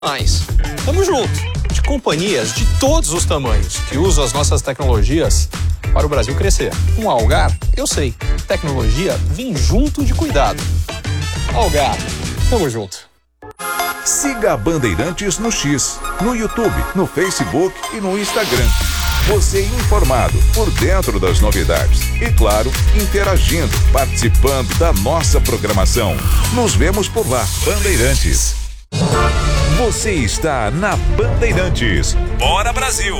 mais. Tamo junto, de companhias de todos os tamanhos que usam as nossas tecnologias para o Brasil crescer. Com a Algar, eu sei, tecnologia vem junto de cuidado. Algar, tamo junto. Siga a Bandeirantes no X, no YouTube, no Facebook e no Instagram. Você informado, por dentro das novidades e, claro, interagindo, participando da nossa programação. Nos vemos por lá, Bandeirantes. Você está na Bandeirantes. Bora, Brasil!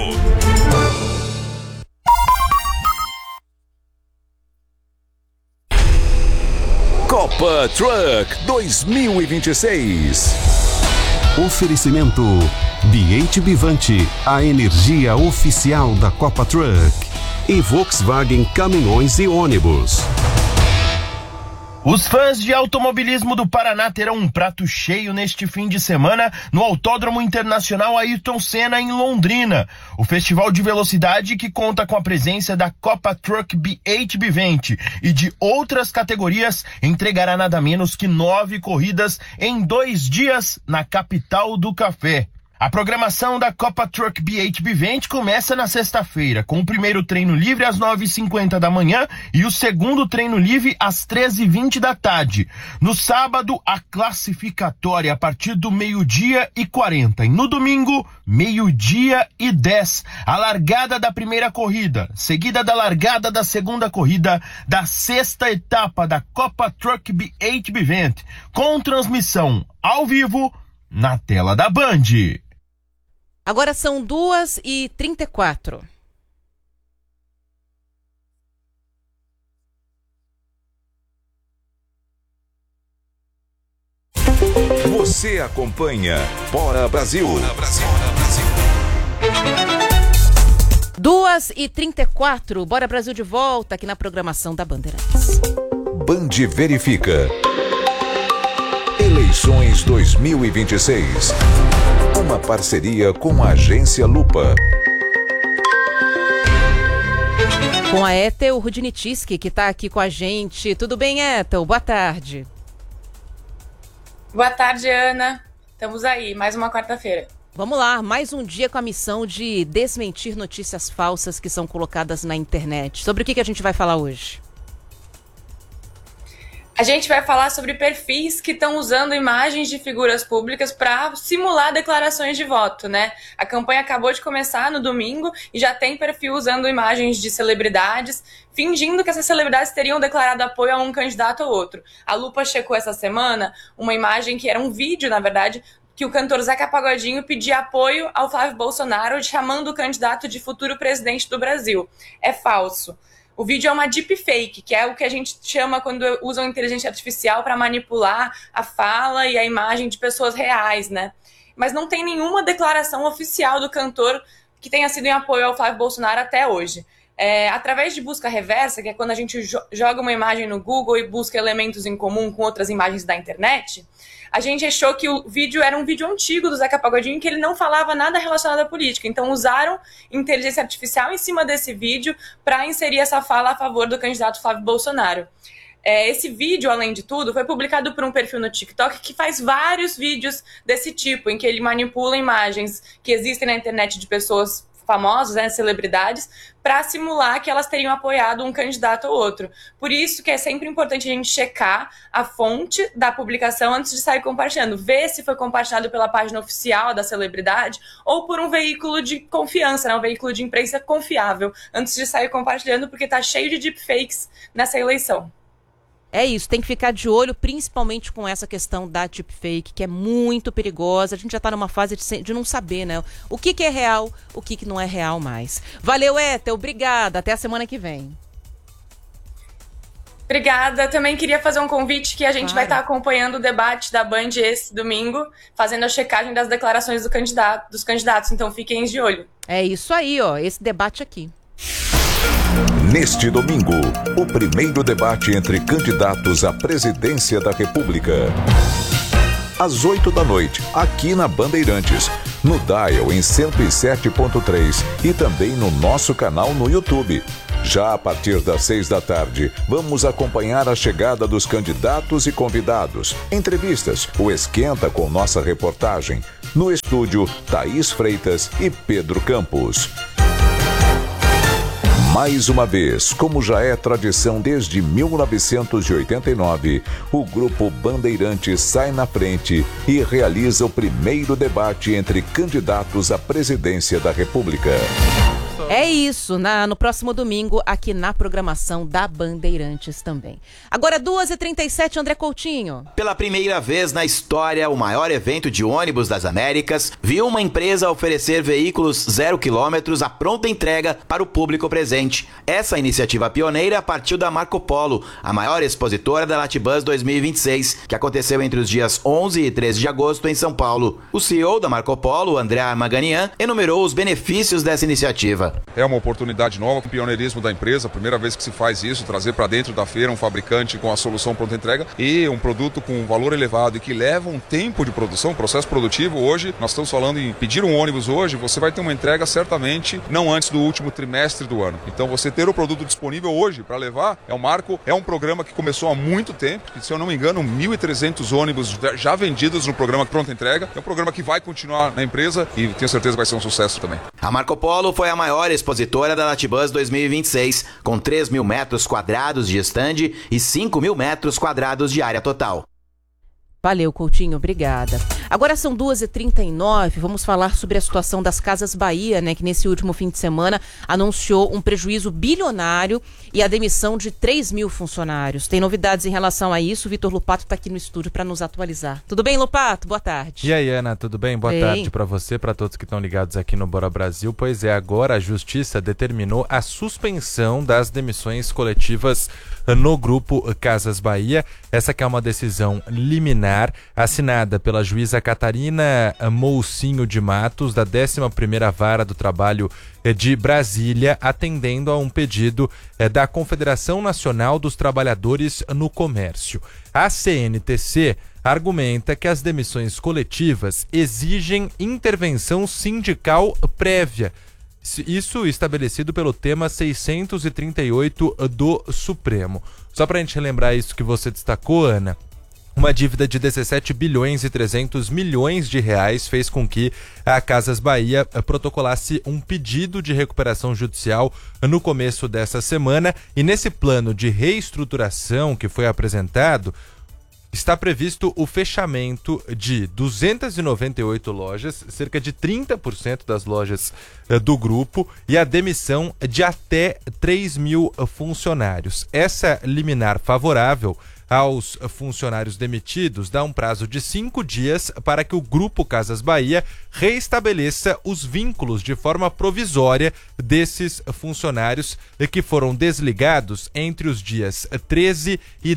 Copa Truck 2026. Oferecimento BH Bivante, a energia oficial da Copa Truck. E Volkswagen Caminhões e Ônibus. Os fãs de automobilismo do Paraná terão um prato cheio neste fim de semana no Autódromo Internacional Ayrton Senna, em Londrina. O festival de velocidade, que conta com a presença da Copa Truck BH Bivante e de outras categorias, entregará nada menos que 9 corridas em 2 dias na capital do café. A programação da Copa Truck BH Bivante começa na sexta-feira, com o primeiro treino livre às 9h50 da manhã e o segundo treino livre às 13h20 da tarde. No sábado, a classificatória a partir do 12h40 e no domingo, 12h10, a largada da primeira corrida, seguida da largada da segunda corrida da sexta etapa da Copa Truck BH Bivante, com transmissão ao vivo na tela da Band. Agora são 2h34. Você acompanha Bora Brasil. Bora Brasil. 2h34, Bora Brasil de volta aqui na programação da Bandeirantes. Band verifica. Eleições 2026. Uma parceria com a Agência Lupa. Com a Ethel Rudnitsky, que está aqui com a gente. Tudo bem, Ethel? Boa tarde. Boa tarde, Ana. Estamos aí, mais uma quarta-feira. Vamos lá, mais um dia com a missão de desmentir notícias falsas que são colocadas na internet. Sobre o que a gente vai falar hoje? A gente vai falar sobre perfis que estão usando imagens de figuras públicas para simular declarações de voto, né? A campanha acabou de começar no domingo e já tem perfil usando imagens de celebridades, fingindo que essas celebridades teriam declarado apoio a um candidato ou outro. A Lupa checou essa semana uma imagem que era um vídeo, na verdade, que o cantor Zeca Pagodinho pedia apoio ao Flávio Bolsonaro, chamando o candidato de futuro presidente do Brasil. É falso. O vídeo é uma deepfake, que é o que a gente chama quando usam inteligência artificial para manipular a fala e a imagem de pessoas reais, né? Mas não tem nenhuma declaração oficial do cantor que tenha sido em apoio ao Flávio Bolsonaro até hoje. Através de busca reversa, que é quando a gente joga uma imagem no Google e busca elementos em comum com outras imagens da internet, a gente achou que o vídeo era um vídeo antigo do Zeca Pagodinho, que ele não falava nada relacionado à política. Então usaram inteligência artificial em cima desse vídeo para inserir essa fala a favor do candidato Flávio Bolsonaro. Esse vídeo, além de tudo, foi publicado por um perfil no TikTok que faz vários vídeos desse tipo, em que ele manipula imagens que existem na internet de pessoas famosas, né, celebridades, para simular que elas teriam apoiado um candidato ou outro. Por isso que é sempre importante a gente checar a fonte da publicação antes de sair compartilhando. Ver se foi compartilhado pela página oficial da celebridade ou por um veículo de confiança, né, um veículo de imprensa confiável, antes de sair compartilhando, porque tá cheio de deepfakes nessa eleição. É isso, tem que ficar de olho, principalmente com essa questão da deepfake, que é muito perigosa. A gente já está numa fase de não saber, né? O que é real, o que não é real mais. Valeu, Ethel, obrigada. Até a semana que vem. Obrigada. Também queria fazer um convite que a gente vai estar acompanhando o debate da Band esse domingo, fazendo a checagem das declarações dos candidatos. Então fiquem de olho. É isso aí, ó, esse debate aqui. Neste domingo, o primeiro debate entre candidatos à presidência da República. Às 8 da noite, aqui na Bandeirantes, no Dial em 107.3 e também no nosso canal no YouTube. Já a partir das 6 da tarde, vamos acompanhar a chegada dos candidatos e convidados, entrevistas, o Esquenta com nossa reportagem, No estúdio, Thaís Freitas e Pedro Campos. Mais uma vez, como já é tradição desde 1989, o Grupo Bandeirantes sai na frente e realiza o primeiro debate entre candidatos à presidência da República. É isso, no próximo domingo, aqui na programação da Bandeirantes também. Agora 2h37, André Coutinho. Pela primeira vez na história, o maior evento de ônibus das Américas viu uma empresa oferecer veículos 0 km à pronta entrega para o público presente. Essa iniciativa pioneira partiu da Marco Polo, a maior expositora da Latibus 2026, que aconteceu entre os dias 11 e 13 de agosto em São Paulo. O CEO da Marco Polo, André Armaganian, enumerou os benefícios dessa iniciativa. É uma oportunidade nova, o pioneirismo da empresa, a primeira vez que se faz isso, trazer para dentro da feira um fabricante com a solução pronta entrega e um produto com um valor elevado e que leva um tempo de produção, um processo produtivo. Hoje, nós estamos falando em pedir um ônibus hoje, você vai ter uma entrega certamente não antes do último trimestre do ano. Então você ter o produto disponível hoje para levar é um marco, é um programa que começou há muito tempo, que, se eu não me engano, 1.300 ônibus já vendidos no programa pronta entrega. É um programa que vai continuar na empresa e tenho certeza que vai ser um sucesso também. A Marco Polo foi a maior expositora da Latibus 2026, com 3.000 metros quadrados de estande e 5.000 metros quadrados de área total. Valeu, Coutinho, obrigada. Agora são 2h39, vamos falar sobre a situação das Casas Bahia, né, que nesse último fim de semana anunciou um prejuízo bilionário e a demissão de 3.000 funcionários. Tem novidades em relação a isso, o Vitor Lupato está aqui no estúdio para nos atualizar. Tudo bem, Lupato? Boa tarde. E aí, Ana, tudo bem? Boa tarde para você, para todos que estão ligados aqui no Bora Brasil. Pois é, agora a Justiça determinou a suspensão das demissões coletivas no Grupo Casas Bahia. Essa que é uma decisão liminar assinada pela juíza Catarina Moucinho de Matos, da 11ª Vara do Trabalho de Brasília, atendendo a um pedido da Confederação Nacional dos Trabalhadores no Comércio. A CNTC argumenta que as demissões coletivas exigem intervenção sindical prévia. Isso estabelecido pelo tema 638 do Supremo. Só para a gente relembrar isso que você destacou, Ana, uma dívida de 17 bilhões e 300 milhões de reais fez com que a Casas Bahia protocolasse um pedido de recuperação judicial no começo dessa semana. E nesse plano de reestruturação que foi apresentado, está previsto o fechamento de 298 lojas, cerca de 30% das lojas do grupo, e a demissão de até 3.000 funcionários. Essa liminar favorável aos funcionários demitidos dá um prazo de 5 dias para que o Grupo Casas Bahia reestabeleça os vínculos de forma provisória desses funcionários que foram desligados entre os dias 13 e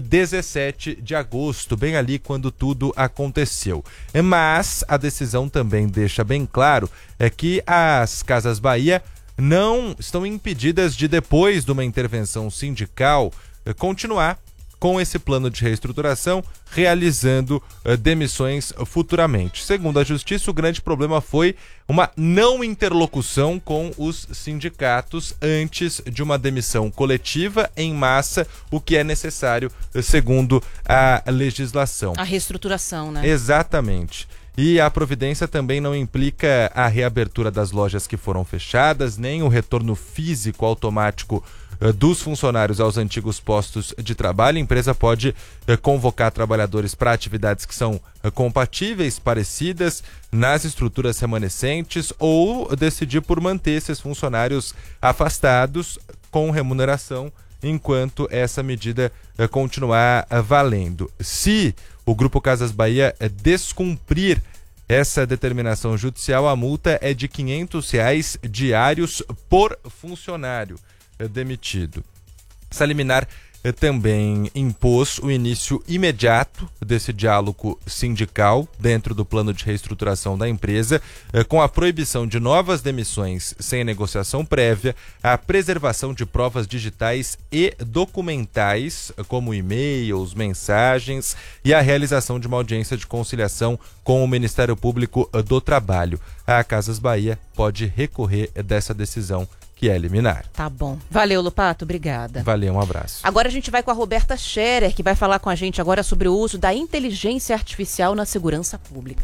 17 de agosto, bem ali quando tudo aconteceu. Mas a decisão também deixa bem claro que as Casas Bahia não estão impedidas de, depois de uma intervenção sindical, continuar com esse plano de reestruturação, realizando demissões futuramente. Segundo a Justiça, o grande problema foi uma não interlocução com os sindicatos antes de uma demissão coletiva em massa, o que é necessário segundo a legislação. A reestruturação, né? Exatamente. E a providência também não implica a reabertura das lojas que foram fechadas, nem o retorno físico automático dos funcionários aos antigos postos de trabalho. A empresa pode convocar trabalhadores para atividades que são compatíveis, parecidas, nas estruturas remanescentes, ou decidir por manter esses funcionários afastados com remuneração enquanto essa medida continuar valendo. Se o Grupo Casas Bahia descumprir essa determinação judicial, a multa é de R$500 diários por funcionário demitido. Essa liminar também impôs o início imediato desse diálogo sindical dentro do plano de reestruturação da empresa, com a proibição de novas demissões sem negociação prévia, a preservação de provas digitais e documentais, como e-mails, mensagens, e a realização de uma audiência de conciliação com o Ministério Público do Trabalho. A Casas Bahia pode recorrer dessa decisão, que é liminar. Tá bom. Valeu, Lupato. Obrigada. Valeu, um abraço. Agora a gente vai com a Roberta Scherer, que vai falar com a gente agora sobre o uso da inteligência artificial na segurança pública.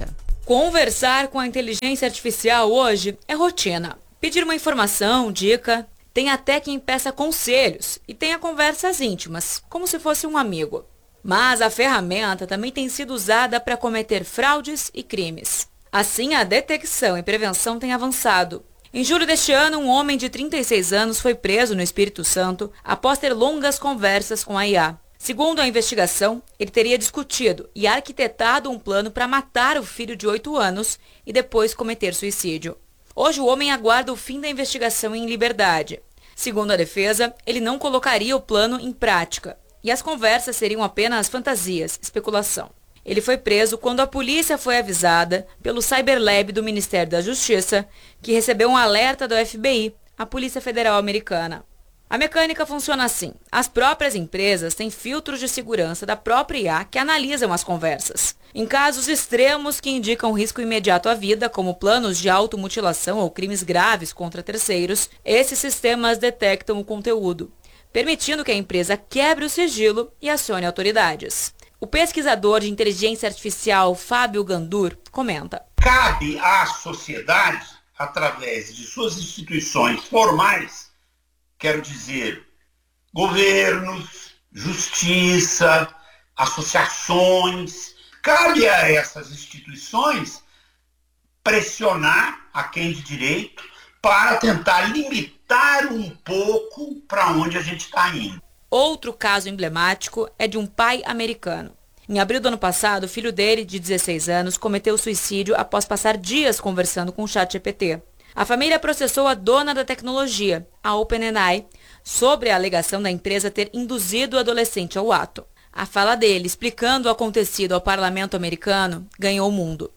Conversar com a inteligência artificial hoje é rotina. Pedir uma informação, dica, tem até quem peça conselhos e tenha conversas íntimas, como se fosse um amigo. Mas a ferramenta também tem sido usada para cometer fraudes e crimes. Assim, a detecção e prevenção têm avançado. Em julho deste ano, um homem de 36 anos foi preso no Espírito Santo após ter longas conversas com a IA. Segundo a investigação, ele teria discutido e arquitetado um plano para matar o filho de 8 anos e depois cometer suicídio. Hoje o homem aguarda o fim da investigação em liberdade. Segundo a defesa, ele não colocaria o plano em prática e as conversas seriam apenas fantasias, especulação. Ele foi preso quando a polícia foi avisada pelo Cyberlab do Ministério da Justiça, que recebeu um alerta do FBI, a Polícia Federal Americana. A mecânica funciona assim. As próprias empresas têm filtros de segurança da própria IA que analisam as conversas. Em casos extremos que indicam risco imediato à vida, como planos de automutilação ou crimes graves contra terceiros, esses sistemas detectam o conteúdo, permitindo que a empresa quebre o sigilo e acione autoridades. O pesquisador de inteligência artificial Fábio Gandur comenta: cabe à sociedade, através de suas instituições formais, quero dizer, governos, justiça, associações, cabe a essas instituições pressionar a quem de direito para tentar limitar um pouco para onde a gente está indo. Outro caso emblemático é de um pai americano. Em abril do ano passado, o filho dele, de 16 anos, cometeu suicídio após passar dias conversando com o ChatGPT. A família processou a dona da tecnologia, a OpenAI, sobre a alegação da empresa ter induzido o adolescente ao ato. A fala dele, explicando o acontecido ao parlamento americano, ganhou o mundo.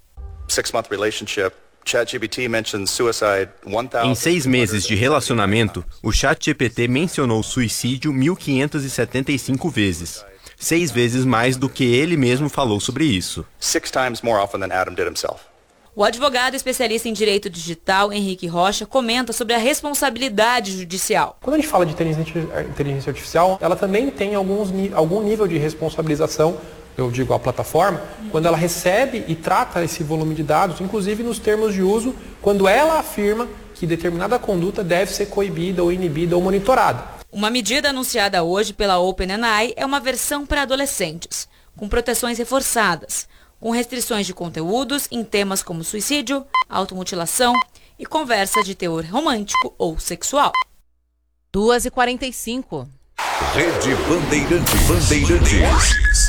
Em 6 meses de relacionamento, o ChatGPT mencionou suicídio 1.575 vezes. 6 vezes mais do que ele mesmo falou sobre isso. 6 times more often than Adam did himself. O advogado especialista em direito digital, Henrique Rocha, comenta sobre a responsabilidade judicial. Quando a gente fala de inteligência artificial, ela também tem algum nível de responsabilização, eu digo a plataforma, quando ela recebe e trata esse volume de dados, inclusive nos termos de uso, quando ela afirma que determinada conduta deve ser coibida ou inibida ou monitorada. Uma medida anunciada hoje pela OpenAI é uma versão para adolescentes, com proteções reforçadas, com restrições de conteúdos em temas como suicídio, automutilação e conversa de teor romântico ou sexual. 2h45. Rede Bandeirantes.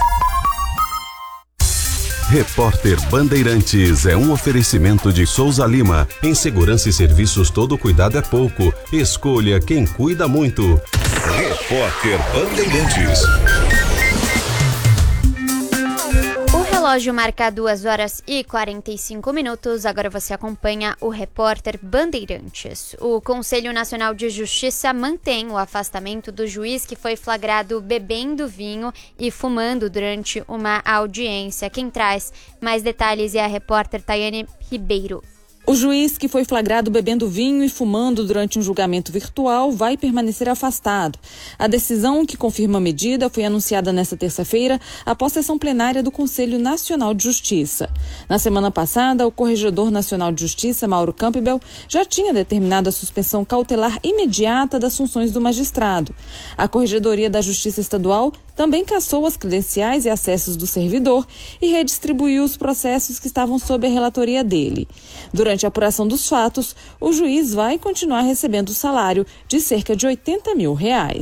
Repórter Bandeirantes é um oferecimento de Souza Lima. Em segurança e serviços, todo cuidado é pouco. Escolha quem cuida muito. Repórter Bandeirantes. O relógio marca 2h45. Agora você acompanha o Repórter Bandeirantes. O Conselho Nacional de Justiça mantém o afastamento do juiz que foi flagrado bebendo vinho e fumando durante uma audiência. Quem traz mais detalhes é a repórter Tayane Ribeiro. O juiz que foi flagrado bebendo vinho e fumando durante um julgamento virtual vai permanecer afastado. A decisão que confirma a medida foi anunciada nesta terça-feira após sessão plenária do Conselho Nacional de Justiça. Na semana passada, o Corregedor Nacional de Justiça, Mauro Campbell, já tinha determinado a suspensão cautelar imediata das funções do magistrado. A Corregedoria da Justiça Estadual também cassou as credenciais e acessos do servidor e redistribuiu os processos que estavam sob a relatoria dele. Durante a apuração dos fatos, o juiz vai continuar recebendo o salário de cerca de R$80 mil.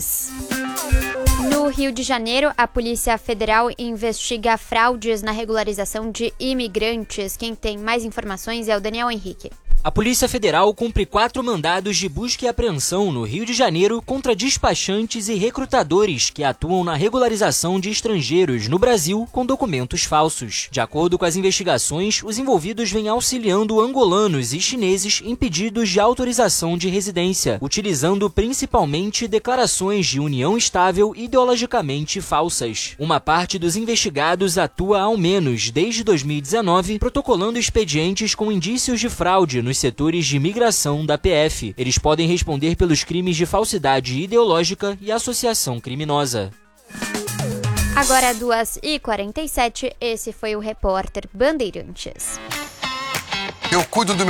No Rio de Janeiro, a Polícia Federal investiga fraudes na regularização de imigrantes. Quem tem mais informações é o Daniel Henrique. A Polícia Federal cumpre 4 mandados de busca e apreensão no Rio de Janeiro contra despachantes e recrutadores que atuam na regularização de estrangeiros no Brasil com documentos falsos. De acordo com as investigações, os envolvidos vêm auxiliando angolanos e chineses em pedidos de autorização de residência, utilizando principalmente declarações de união estável ideologicamente falsas. Uma parte dos investigados atua ao menos desde 2019, protocolando expedientes com indícios de fraude nos setores de imigração da PF. Eles podem responder pelos crimes de falsidade ideológica e associação criminosa. Agora 2h47, esse foi o Repórter Bandeirantes. Eu cuido do meu